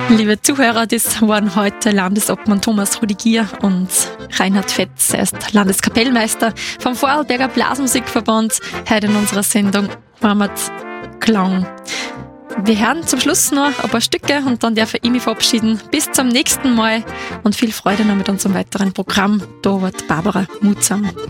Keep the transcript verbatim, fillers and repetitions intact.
Liebe Zuhörer, das waren heute Landesobmann Thomas Rudigier und Reinhard Fetz. Er ist Landeskapellmeister vom Vorarlberger Blasmusikverband. Heute in unserer Sendung Heimatklang. Wir hören zum Schluss noch ein paar Stücke und dann darf ich mich verabschieden. Bis zum nächsten Mal und viel Freude noch mit unserem weiteren Programm. Da wird Barbara Mutsam.